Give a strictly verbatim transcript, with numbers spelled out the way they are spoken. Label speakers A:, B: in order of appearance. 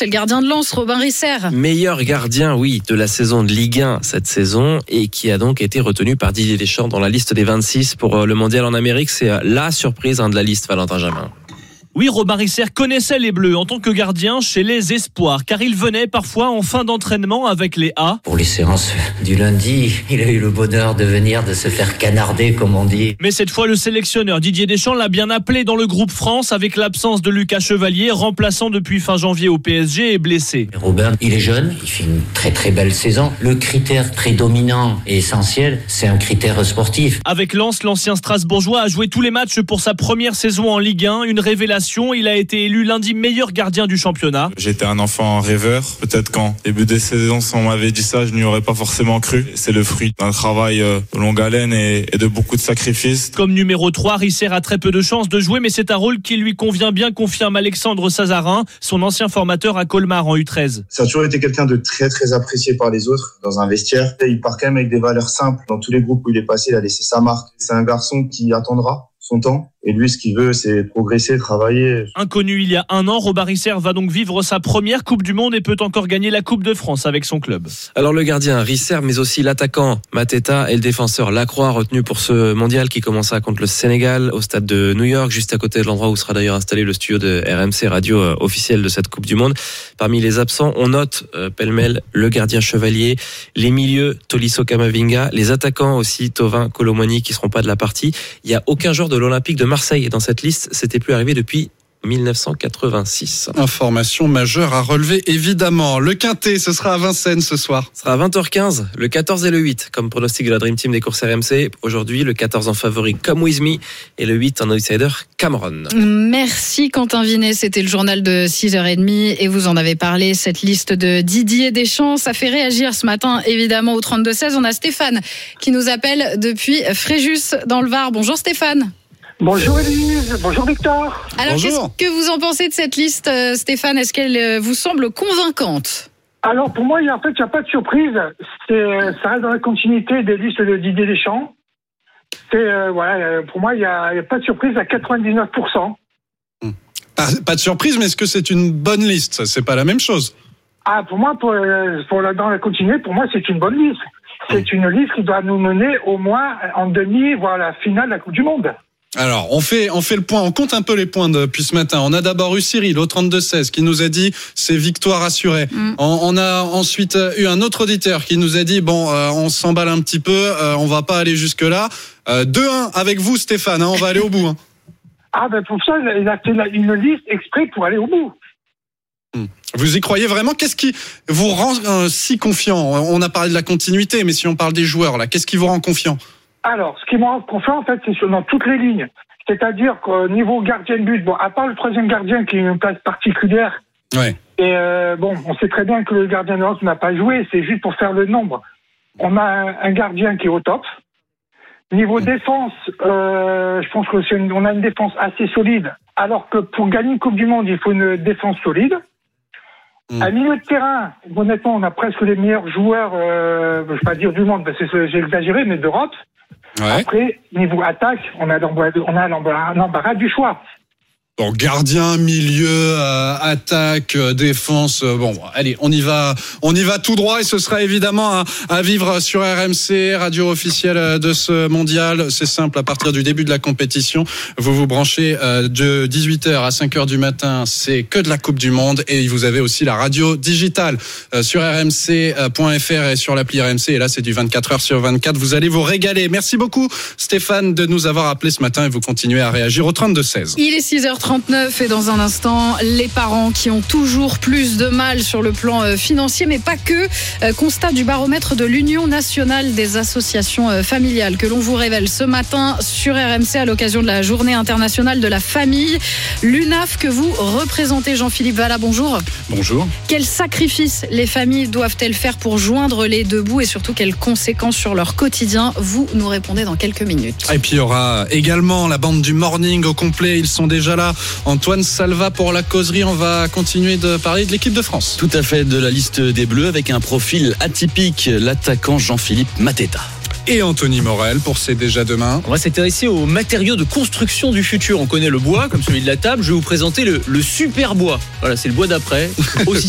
A: c'est le gardien de Lens, Robin Risser.
B: Meilleur gardien, oui, de la saison de Ligue un cette saison et qui a donc été retenu par Didier Deschamps dans la liste des vingt-six pour le mondial en Amérique. C'est la surprise hein, de la liste, Valentin Jamin.
C: Oui, Robin Risser connaissait les Bleus en tant que gardien chez les Espoirs, car il venait parfois en fin d'entraînement avec les A.
D: Pour les séances du lundi, il a eu le bonheur de venir, de se faire canarder, comme on dit.
C: Mais cette fois, le sélectionneur Didier Deschamps l'a bien appelé dans le groupe France avec l'absence de Lucas Chevalier, remplaçant depuis fin janvier au P S G et blessé.
D: Robin, il est jeune, il fait une très très belle saison. Le critère prédominant et essentiel, c'est un critère sportif.
C: Avec Lens, l'ancien Strasbourgeois a joué tous les matchs pour sa première saison en Ligue un, une révélation. Il a été élu lundi meilleur gardien du championnat.
E: J'étais un enfant rêveur. Peut-être qu'en début des saisons, si on m'avait dit ça, je n'y aurais pas forcément cru. C'est le fruit d'un travail de longue haleine et de beaucoup de sacrifices.
C: Comme numéro trois, Risser a très peu de chances de jouer, mais c'est un rôle qui lui convient bien, confirme Alexandre Sazarin, son ancien formateur à Colmar en U treize.
F: Ça a toujours été quelqu'un de très très apprécié par les autres dans un vestiaire. Il part quand même avec des valeurs simples. Dans tous les groupes où il est passé, il a laissé sa marque. C'est un garçon qui attendra son temps. Et lui, ce qu'il veut, c'est progresser, travailler.
C: Inconnu il y a un an, Robin Risser va donc vivre sa première Coupe du Monde et peut encore gagner la Coupe de France avec son club.
B: Alors le gardien Risser, mais aussi l'attaquant Mateta et le défenseur Lacroix, retenu pour ce mondial qui commença contre le Sénégal au stade de New York, juste à côté de l'endroit où sera d'ailleurs installé le studio de R M C, radio officielle de cette Coupe du Monde. Parmi les absents, on note euh, pêle-mêle le gardien Chevalier, les milieux Tolisso Camavinga, les attaquants aussi Thauvin Colomboigny qui seront pas de la partie. Il y a aucun joueur de l'Olympique de Marseille dans cette liste, c'était plus arrivé depuis dix-neuf cent quatre-vingt-six.
G: Information majeure à relever évidemment. Le Quintet, ce sera à Vincennes ce soir.
B: Ce sera à vingt heures quinze, le quatorze et le huit, comme pronostic de la Dream Team des courses R M C. Aujourd'hui, le quatorze en favori Come With Me et le huit en outsider Cameron.
A: Merci Quentin Vinet, c'était le journal de six heures trente et vous en avez parlé, cette liste de Didier Deschamps. Ça fait réagir ce matin évidemment au trente-deux seize. On a Stéphane qui nous appelle depuis Fréjus dans le Var. Bonjour Stéphane.
H: Bonjour Élise, bonjour Victor.
A: Alors bonjour. Qu'est-ce que vous en pensez de cette liste, Stéphane ? Est-ce qu'elle vous semble convaincante ?
H: Alors pour moi, il y a, en fait, il n'y a pas de surprise. C'est, ça reste dans la continuité des listes de Didier Deschamps. C'est, euh, voilà, pour moi, il n'y a, il y a pas de surprise à quatre-vingt-dix-neuf pour cent.
G: Pas, pas de surprise, mais est-ce que c'est une bonne liste ? C'est pas la même chose.
H: Ah, pour moi, pour, pour la, dans la continuité, pour moi, c'est une bonne liste. C'est une liste qui doit nous mener au moins en demi, voire la finale de la Coupe du Monde.
G: Alors, on fait, on fait le point, on compte un peu les points depuis ce matin. On a d'abord eu Cyril au trente-deux seize qui nous a dit c'est victoire assurée. Mm. On, on a ensuite eu un autre auditeur qui nous a dit bon, euh, on s'emballe un petit peu, euh, on va pas aller jusque là. Euh, deux un avec vous Stéphane, hein, on va aller au bout. Hein.
H: Ah ben pour ça, il a fait une liste exprès pour aller au bout.
G: Mm. Vous y croyez vraiment ? Qu'est-ce qui vous rend euh, si confiant ? On a parlé de la continuité, mais si on parle des joueurs là, qu'est-ce qui vous rend confiant ?
H: Alors, ce qui me rend confiant, en fait, c'est sur, dans toutes les lignes. C'est-à-dire qu'au niveau gardien de but, bon, à part le troisième gardien qui a une place particulière,
G: ouais.
H: et euh, bon, on sait très bien que le gardien de Lens n'a pas joué, c'est juste pour faire le nombre. On a un, un gardien qui est au top. Niveau mmh. défense, euh, je pense que c'est une, on a une défense assez solide, alors que pour gagner une Coupe du Monde, il faut une défense solide. Mmh. À milieu de terrain, honnêtement, on a presque les meilleurs joueurs, euh, je ne vais pas dire du monde, parce que j'ai exagéré, mais d'Europe. Ouais. Après, niveau attaque, on a l'embarras, on a l'embarras, l'embarras du choix.
G: Bon, gardien, milieu, euh, attaque, euh, défense. Euh, bon, allez, on y va, on y va tout droit et ce sera évidemment à, à vivre sur R M C, radio officielle de ce mondial. C'est simple, à partir du début de la compétition, vous vous branchez euh, de dix-huit heures à cinq heures du matin. C'est que de la Coupe du Monde et vous avez aussi la radio digitale euh, sur r m c point f r et sur l'appli R M C. Et là, c'est du vingt-quatre heures sur vingt-quatre. Vous allez vous régaler. Merci beaucoup, Stéphane, de nous avoir appelé ce matin et vous continuez à réagir au trente-deux seize.
A: Il est six heures trente-neuf et dans un instant, les parents qui ont toujours plus de mal sur le plan financier, mais pas que. Constat du baromètre de l'Union nationale des associations familiales que l'on vous révèle ce matin sur R M C à l'occasion de la Journée internationale de la famille. L'U N A F que vous représentez, Jean-Philippe Vallat, bonjour.
I: Bonjour.
A: Quels sacrifices les familles doivent-elles faire pour joindre les deux bouts et surtout quelles conséquences sur leur quotidien ? Vous nous répondez dans quelques minutes.
G: Et puis il y aura également la bande du Morning au complet, ils sont déjà là. Antoine Salva pour la causerie, on va continuer de parler de l'équipe de France.
I: Tout à fait, de la liste des Bleus avec un profil atypique, l'attaquant Jean-Philippe Mateta.
G: Et Anthony Morel pour C'est déjà demain.
J: On va s'intéresser aux matériaux de construction du futur. On connaît le bois comme celui de la table. Je vais vous présenter le, le super bois. Voilà, c'est le bois d'après. Aussi